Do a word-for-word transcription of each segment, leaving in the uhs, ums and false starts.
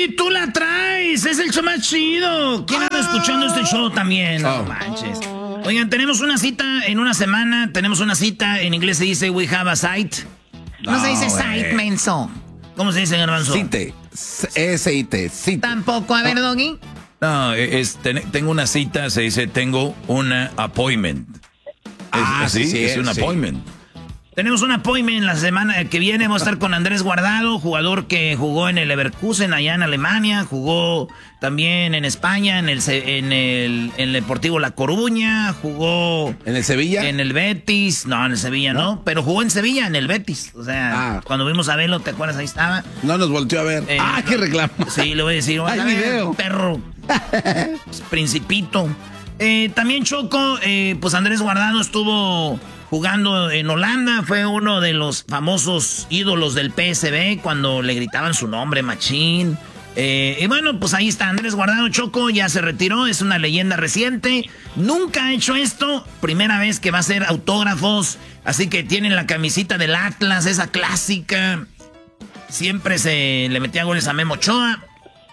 Doggy, tú la traes. Es el show más chido. ¿Quién anda escuchando este show también? No oh. manches. Oigan, tenemos una cita en una semana. Tenemos una cita. En inglés se dice we have a sight. No, no se dice sight, menso. ¿Cómo se dice, Garbanzo? Cite. S I T. Tampoco. A ver, Doggy. No, es, ten, tengo una cita, se dice tengo una appointment. Ah, es, así, sí, es un sí. appointment. Tenemos un appointment la semana que viene. Vamos a estar con Andrés Guardado, jugador que jugó en el Leverkusen allá en Alemania, jugó también en España, en el en el, en el Deportivo La Coruña, jugó ¿En el Sevilla? En el Betis, no, en el Sevilla no, no pero jugó en Sevilla, en el Betis. O sea, ah. cuando vimos a Velo, ¿te acuerdas? Ahí estaba. No nos volteó a ver. Eh, ah, no, qué reclamo. Sí, le voy a decir, hay a ver, video. Perro, principito. Eh, también Choco, eh, pues Andrés Guardado estuvo jugando en Holanda, fue uno de los famosos ídolos del P S V cuando le gritaban su nombre, Machín. Eh, y bueno, pues ahí está Andrés Guardado, Choco, ya se retiró, es una leyenda reciente. Nunca ha hecho esto, primera vez que va a hacer autógrafos, así que tienen la camisita del Atlas, esa clásica. Siempre se le metía goles a Memo Ochoa.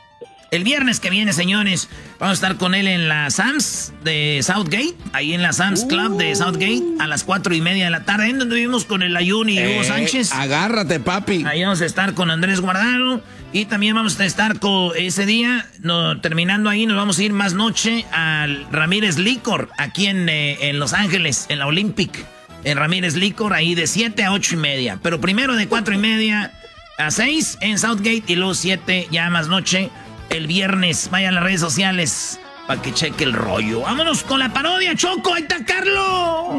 El viernes que viene, señores, vamos a estar con él en la Sam's de Southgate, ahí en la Sam's Club de Southgate, a las cuatro y media de la tarde, en donde vivimos con el Ayuni y eh, Hugo Sánchez. Agárrate, papi. Ahí vamos a estar con Andrés Guardado y también vamos a estar con ese día, no, terminando ahí, nos vamos a ir más noche al Ramírez Licor, aquí en, eh, en Los Ángeles, en la Olympic, en Ramírez Licor, ahí de siete a ocho y media, pero primero de cuatro y media a seis en Southgate y luego siete ya más noche. El viernes, vayan a las redes sociales para que cheque el rollo. Vámonos con la parodia, Choco. Ahí está Carlos.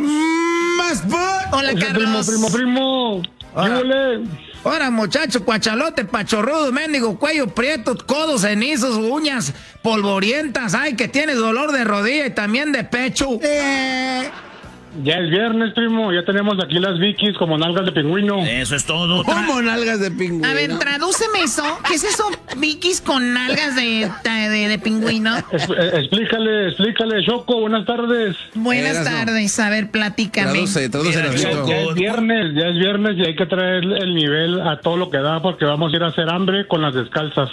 Más Hola, Carlos. Primo, primo, primo. Hola. Hola, muchacho, cuachalote, pachorrudo, mendigo, cuello prieto, codos cenizos, uñas polvorientas. Ay, que tienes dolor de rodilla y también de pecho. Eh... Ya es viernes, primo. Ya tenemos aquí las Vikis como nalgas de pingüino. Eso es todo. ¿Cómo nalgas de pingüino? A ver, tradúceme eso. ¿Qué es eso, Vikis con nalgas de, de, de pingüino? Es, explícale, explícale, Choco. Buenas tardes. Buenas Eras, tardes. No. A ver, platícame. Traduce, traduce. Ya, ya, ya es viernes, ya es viernes y hay que traer el nivel a todo lo que da porque vamos a ir a hacer hambre con las descalzas.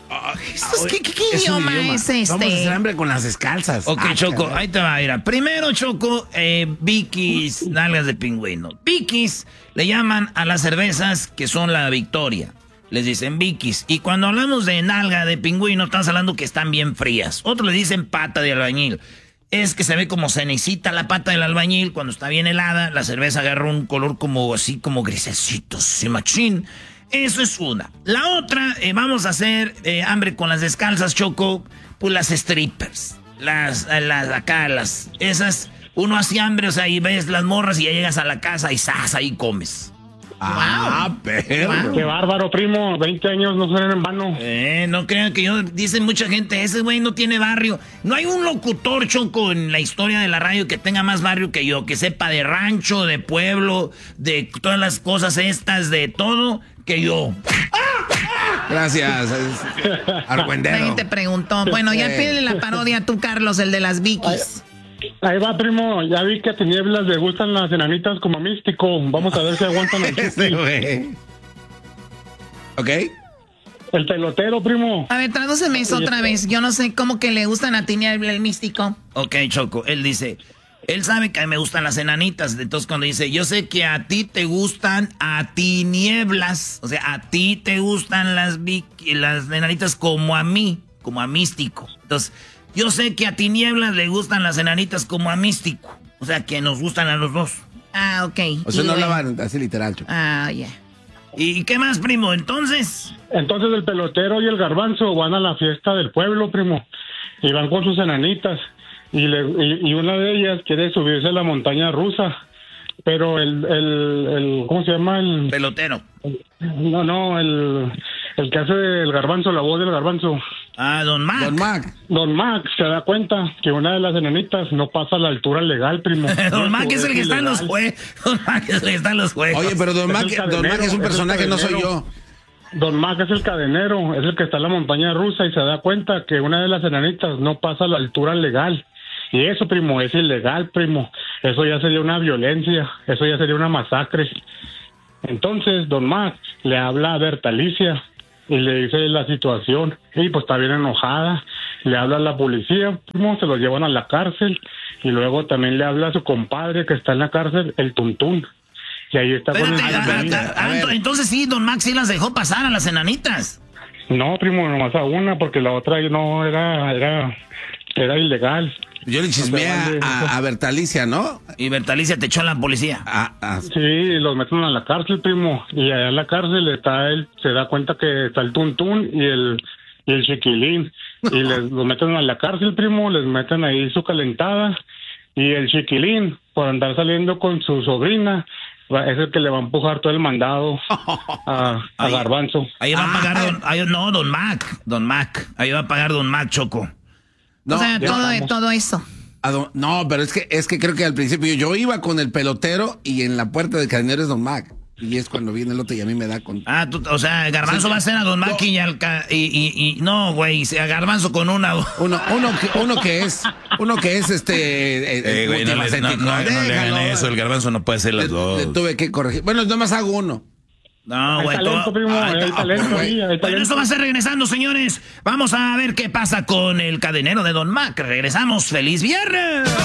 ¿Qué, qué, qué es idioma, idioma es este? Vamos a hacer hambre con las descalzas. Ok, ah, Choco, caray. ahí te va a ir. Primero, Choco, eh, Vikis, nalgas de pingüino. Vikis le llaman a las cervezas que son la Victoria. Les dicen Vikis. Y cuando hablamos de nalga de pingüino, estamos hablando que están bien frías. Otros le dicen pata de albañil. Es que se ve como cenecita la pata del albañil. Cuando está bien helada, la cerveza agarra un color como así, como grisecito, sí, machín. Eso es una. La otra, eh, vamos a hacer eh, hambre con las descalzas, Choco, pues las strippers. Las, las acá, las, esas, uno hace hambre, o sea, y ves las morras y ya llegas a la casa y ¡zas! Ahí comes. Ah, wow. perro. Wow. Qué bárbaro, primo. veinte años no suenan en vano. Eh, no crean que yo, dicen mucha gente, ese güey no tiene barrio. No hay un locutor, Choco, en la historia de la radio que tenga más barrio que yo, que sepa de rancho, de pueblo, de todas las cosas estas, de todo, que yo. Gracias, argüendero. Nadie te preguntó. Bueno, ya pídele la parodia a tú, Carlos, el de las Vikis. Ahí va, primo. Ya vi que a Tinieblas le gustan las enanitas como místico. Vamos a ver si aguantan el Este güey. ¿Ok? El pelotero, primo. A ver, tradúceme eso otra vez. Yo no sé cómo que le gustan a Tinieblas el místico. Ok, Choco, él dice... Él sabe que a mí me gustan las enanitas. Entonces cuando dice, yo sé que a ti te gustan a tinieblas. O sea, a ti te gustan las, las enanitas como a mí, como a místico. Entonces, yo sé que a tinieblas le gustan las enanitas como a místico. O sea, que nos gustan a los dos. Ah, ok. O sea, no hablaban así literal, Choco. Ah, ya. Yeah. ¿Y qué más, primo? Entonces... Entonces el pelotero y el garbanzo van a la fiesta del pueblo, primo. Y van con sus enanitas. Y, le, y, y una de ellas quiere subirse a la montaña rusa, pero el, el, el ¿cómo se llama? El pelotero. El, no, no, el, el que hace el garbanzo, la voz del garbanzo. Ah, Don Mac. Don Mac. Don Mac se da cuenta que una de las enanitas no pasa a la altura legal, primo. Don Mac es el que está en los juegos. Don Mac es el que está en los juegos. Oye, pero Don Mac, Don Mac es un personaje, no soy yo. Don Mac es el cadenero, es el que está en la montaña rusa y se da cuenta que una de las enanitas no pasa a la altura legal. Y eso, primo, es ilegal, primo. Eso ya sería una violencia, eso ya sería una masacre. Entonces, Don Mac le habla a Berta Alicia y le dice la situación. Y pues está bien enojada. Le habla a la policía, primo, se lo llevan a la cárcel. Y luego también le habla a su compadre que está en la cárcel, el Tuntún. Y ahí está Espérate, con el... a, a, a, a, entonces sí, don Max sí las dejó pasar a las enanitas. No, primo, nomás a una, porque la otra no era, era, era ilegal. Yo le chismeé a, a Bertalicia, ¿no? Y Bertalicia te echó a la policía. Ah, ah. Sí, los meten a la cárcel, primo. Y allá en la cárcel está él, se da cuenta que está el Tuntún y el, y el Chiquilín. Y les, los meten a la cárcel, primo, les meten ahí su calentada. Y el Chiquilín, por andar saliendo con su sobrina, es el que le va a empujar todo el mandado a, a ahí, Garbanzo. Ahí va a pagar don, ahí, no, don Mac, don Mac. Ahí va a pagar don Mac, Choco. No, o sea, todo, todo eso. Don, no, pero es que es que creo que al principio yo iba con el pelotero y en la puerta de Cadenero es don Mac. Y es cuando viene el otro y a mí me da con... Ah, tú, o sea, Garbanzo sí, va a ser a don Mac no. y, al ca... y, y, y no, güey, a Garbanzo con una... Uno, uno, que, uno que es, uno que es este... Eh, eh, güey, no, le, no, no, no le hagan eso, el Garbanzo no puede hacer las le, dos. Le tuve que corregir. Bueno, yo más hago uno. No, güey. Hay talento, primo, hay talento, sí, hay talento. Bueno, esto va a ser regresando, señores. Vamos a ver qué pasa con el cadenero de don Mac. Regresamos. ¡Feliz viernes!